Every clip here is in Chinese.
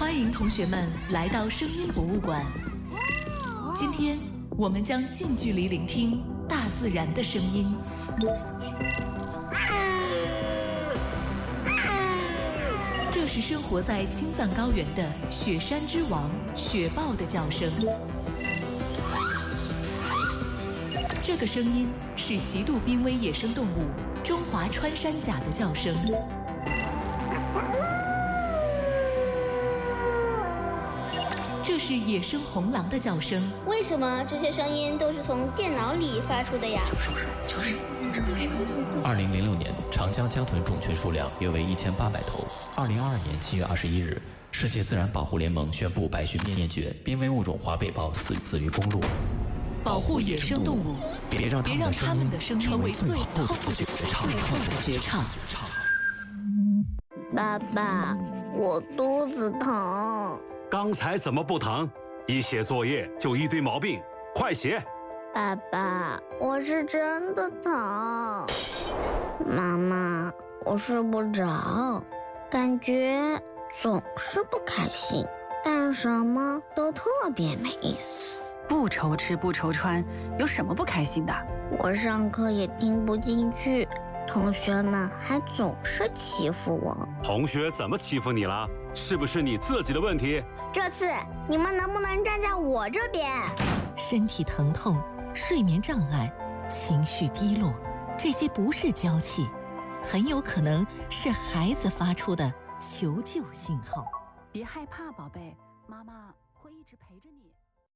欢迎同学们来到声音博物馆。今天我们将近距离聆听大自然的声音。这是生活在青藏高原的雪山之王雪豹的叫声。这个声音是极度濒危野生动物中华穿山甲的叫声。这是野生红狼的叫声。 为什么这些声音都是从电脑里发出的呀 ？2006年，长江江豚种群数量约为1800头。2022年7月21日，世界自然保护联盟宣布白须灭绝，濒危物种华北豹死于公路。 保护野生动物，别让他们的声音成为最后的绝唱。 爸爸，我肚子疼。 刚才怎么不疼？一写作业就一堆毛病，快写！ 爸爸，我是真的疼。妈妈，我睡不着，感觉总是不开心，干什么都特别没意思。 不愁吃不愁穿，有什么不开心的？ 我上课也听不进去，同学们还总是欺负我。 同学怎么欺负你了？是不是你自己的问题？ 这次你们能不能站在我这边？ 身体疼痛、睡眠障碍、情绪低落，这些不是娇气，很有可能是孩子发出的求救信号。 别害怕，宝贝，妈妈会一直陪着你。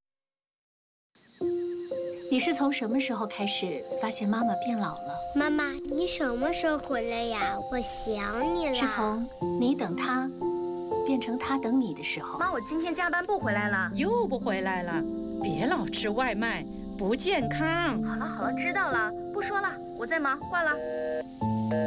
你是从什么时候开始发现妈妈变老了？ 妈妈，你什么时候回来呀？我想你了。 是从你等她变成她等你的时候。 妈，我今天加班不回来了。 又不回来了？别老吃外卖，不健康。 好了，知道了，不说了，我在忙，挂了。